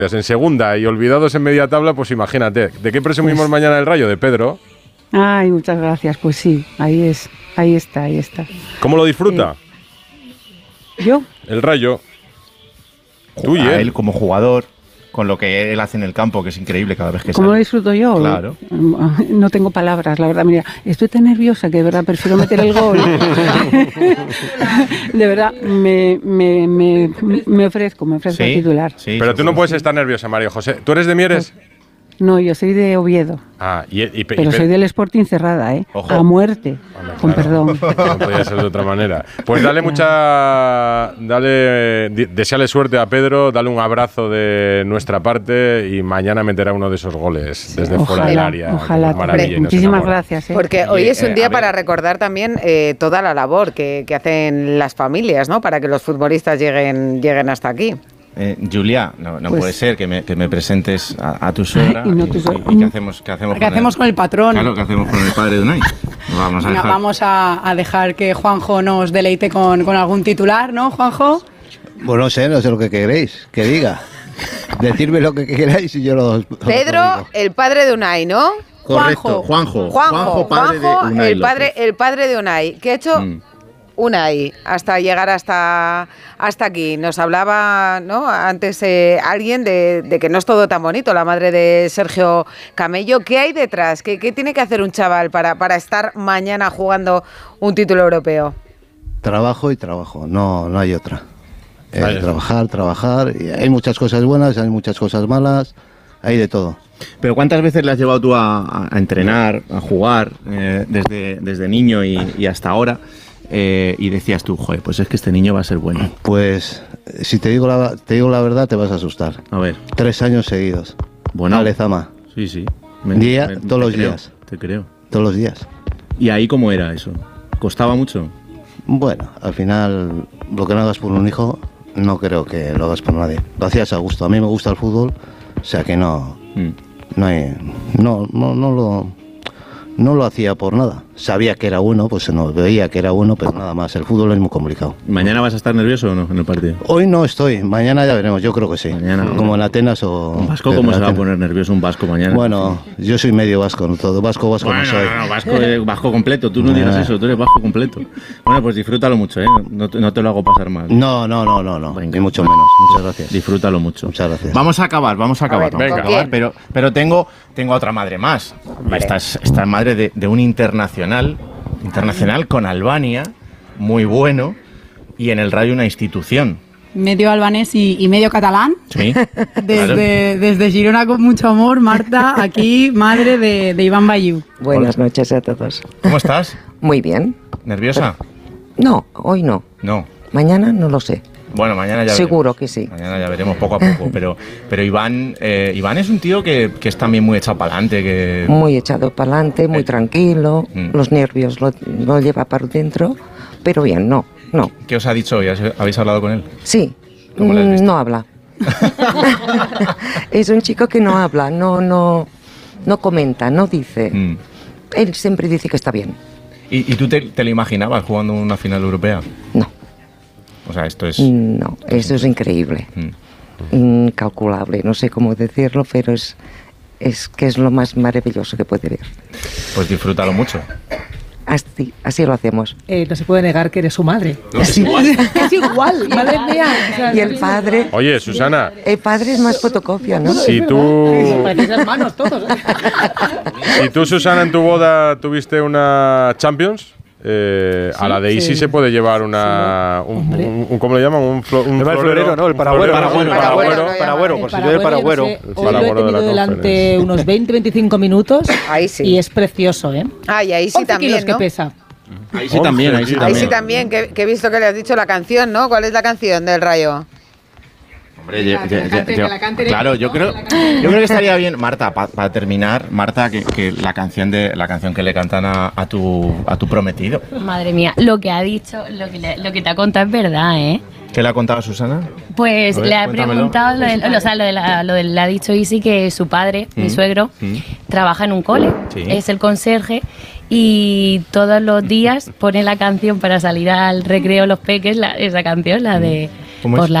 en segunda y olvidados en media tabla, pues imagínate. ¿De qué presumimos mañana el Rayo? De Pedro. Ay, muchas gracias. Pues sí, ahí está. ¿Cómo lo disfruta? ¿Yo? El Rayo. Tú y él como jugador, con lo que él hace en el campo, que es increíble cada vez que ¿Cómo sale. lo disfruto yo? Claro. No tengo palabras, la verdad. Mira, estoy tan nerviosa que de verdad prefiero meter el gol. De verdad, me ofrezco ¿Sí? a titular. Sí, Pero tú no puedes estar nerviosa, María José. ¿Tú eres de Mieres? No, yo soy de Oviedo. Pero soy del Sporting Cerrada, ¿eh? Ojo. A muerte, con perdón. No podía ser de otra manera. Pues deseale suerte a Pedro, dale un abrazo de nuestra parte y mañana meterá uno de esos goles desde fuera del área. Ojalá. Muchísimas gracias. Porque hoy es un día para recordar también toda la labor que hacen las familias, ¿no? Para que los futbolistas lleguen hasta aquí. Julia, no Pues, puede ser que me presentes a tu suegra. y no tu suegra. ¿Y qué hacemos? ¿Qué hacemos con el patrón? Claro, ¿qué hacemos con el padre de Unai? Vamos a dejar que Juanjo nos deleite con algún titular, ¿no, Juanjo? Pues no sé lo que queréis que diga. Decidme lo que queráis y yo lo Pedro, el padre de Unai, ¿no? Correcto, Juanjo, padre de Unai el padre de Unai. ¿Qué ha hecho Unai hasta llegar hasta aquí? Nos hablaba, ¿no?, antes alguien de que no es todo tan bonito, la madre de Sergio Camello. ¿Qué hay detrás? ¿Qué tiene que hacer un chaval para estar mañana jugando un título europeo? Trabajo y trabajo, no hay otra. Trabajar. Y hay muchas cosas buenas, hay muchas cosas malas, hay de todo. Pero ¿cuántas veces le has llevado tú a entrenar, a jugar, desde niño y hasta ahora? Y decías tú, joder, pues es que este niño va a ser bueno. Pues si te digo la verdad te vas a asustar. A ver. 3 años seguidos. Bueno. Alezama. Sí. Todos los días. Te creo. Todos los días. ¿Y ahí cómo era eso? ¿Costaba mucho? Bueno, al final lo que no hagas por un hijo no creo que lo hagas por nadie. Lo hacías a gusto. A mí me gusta el fútbol, o sea que no lo hacía por nada. Sabía que era bueno, pues se nos veía que era bueno, pero nada más. El fútbol es muy complicado. ¿Mañana vas a estar nervioso o no en el partido? Hoy no estoy, mañana ya veremos, yo creo que sí. Mañana, como en Atenas o... ¿Un vasco cómo se va a poner nervioso un vasco mañana? Bueno, yo soy medio vasco, no todo. Vasco no soy. No, vasco completo. Tú no digas eso, tú eres vasco completo. Bueno, pues disfrútalo mucho, ¿eh? No te lo hago pasar mal. No. Ni mucho menos. Muchas gracias. Disfrútalo mucho. Muchas gracias. Vamos a acabar. Venga. Pero tengo a otra madre más. Esta madre de un internacional con Albania, muy bueno, y en el Rayo una institución. Medio albanés y medio catalán. Sí. Desde Girona con mucho amor, Marta, aquí, madre de Iván Bayú. Buenas noches a todos. ¿Cómo estás? Muy bien. ¿Nerviosa? No, hoy no. No. Mañana no lo sé. Bueno, mañana ya Seguro veremos. que sí. Mañana ya veremos poco a poco. Pero Iván es un tío que es también muy echado para adelante. Muy echado para adelante, muy tranquilo. Los nervios lo lleva para dentro, pero bien, no. ¿Qué os ha dicho hoy? ¿Habéis hablado con él? Sí, ¿Cómo le has visto? no habla. Es un chico que no habla, no comenta, no dice. Él siempre dice que está bien. ¿Y tú te lo imaginabas jugando una final europea? No. O sea, esto es... No, eso es increíble. Incalculable, no sé cómo decirlo, pero es que es lo más maravilloso que puede ver. Pues disfrútalo mucho. Así lo hacemos. No se puede negar que eres su madre. No, es igual. Es igual, madre mía. O sea, Y el padre... Oye, Susana. El padre es más fotocopia, ¿no? Si tú... Parecéis hermanos todos. Si tú, Susana, en tu boda tuviste una Champions... a la de Isi se puede llevar ¿cómo le llaman? Un florero, ¿no? El paragüero, por si llueve el paragüero. Hoy lo he tenido delante unos 20-25 minutos. Ahí sí. Y es precioso, ¿eh? Y ahí sí 11 también, kilos ¿no? que pesa. Ahí sí también. Ahí sí también, que he visto que le has dicho la canción, ¿no? ¿Cuál es la canción del Rayo? Hombre, claro, yo creo que estaría bien, Marta, para terminar, Marta, que la canción que le cantan a tu prometido. Madre mía, lo que ha dicho, lo que te ha contado es verdad, ¿eh? ¿Qué le ha contado Susana? Pues ver, le ha cuéntamelo. preguntado, le ha dicho Isi que su padre, mi suegro, trabaja en un cole, es el conserje, y todos los días pone la canción para salir al recreo los peques, esa canción, la de... ¿Cómo es?